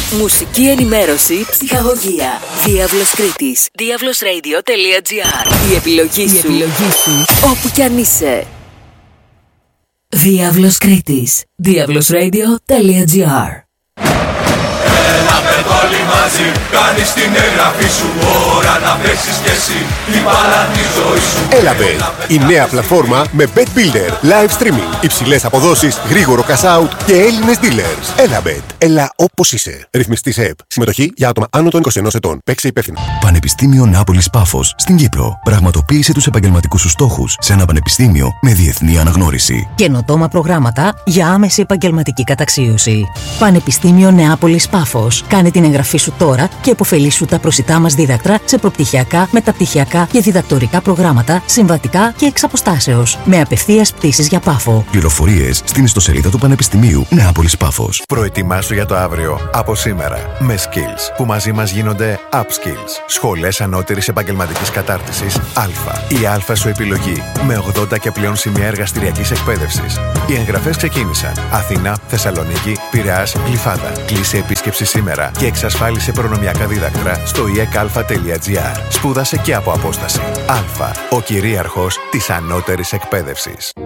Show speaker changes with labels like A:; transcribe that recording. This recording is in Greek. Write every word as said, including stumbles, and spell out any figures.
A: Μουσική ενημέρωση, ψυχαγωγία. Διάβλος Κρήτης. διάβλος ρέιντιο τελεία τζι άρ. Η επιλογή σου. Η επιλογή σου. Όπου κι αν είσαι. Διάβλος Κρήτης. διάβλος ρέιντιο τελεία τζι άρ.
B: Έλα πες όλοι μαζί, κάνεις την εγγραφή σου. Ώρα να παίξεις κι εσύ την μπάλα τη ζωή σου.
C: Elabet, η νέα πλατφόρμα με Bet Builder, live streaming, υψηλές αποδόσεις, γρήγορο cash out και Έλληνες dealers. Elabet, έλα όπως είσαι. Ρυθμιστής ΕΕΠ. Συμμετοχή για άτομα άνω των είκοσι ενός ετών. Παίξε υπεύθυνα.
D: Πανεπιστήμιο Νεάπολης Πάφος στην Κύπρο. Πραγματοποίησε τους επαγγελματικούς σου στόχους σε ένα πανεπιστήμιο με διεθνή αναγνώριση.
E: Καινοτόμα προγράμματα για άμεση επαγγελματική καταξίωση. Πανεπιστήμιο Νεάπολης Πάφος. Κάνε την εγγραφή σου τώρα και υποφελήσου τα προσιτά μας δίδακτρα σε προπτυχιακά, μεταπτυχιακά και διδακτορικά προγράμματα, συμβατικά και εξ αποστάσεως. Με απευθείας πτήσεις για Πάφο.
D: Πληροφορίες στην ιστοσελίδα του Πανεπιστημίου Νεάπολης Πάφος.
F: Προετοιμάσου για το αύριο από σήμερα με Skills που μαζί μας γίνονται Upskills. Σχολές ανώτερης επαγγελματικής κατάρτισης Α. Η Α σου επιλογή με ογδόντα και πλέον σημεία εργαστηριακής εκπαίδευσης. Οι εγγραφές ξεκίνησαν. Αθήνα, Θεσσαλονίκη, Πειραιάς, Γλυφάδα. Κλείσε επίσκεψη σήμερα και εξασφάλισε προνομιακά δίδακτρα στο ι εκ α τελεία τζι άρ. Σπούδασε και από απόσταση. Α. Ο κυρίαρχος της ανώτερης εκπαίδευσης.